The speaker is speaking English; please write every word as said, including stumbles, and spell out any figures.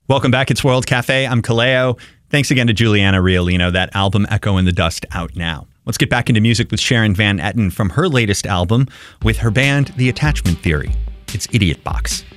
Welcome back. It's World Cafe. I'm Kaleo. Thanks again to Juliana Riolino. That album, Echo in the Dust, out now. Let's get back into music with Sharon Van Etten from her latest album with her band, The Attachment Theory. It's Idiot Box.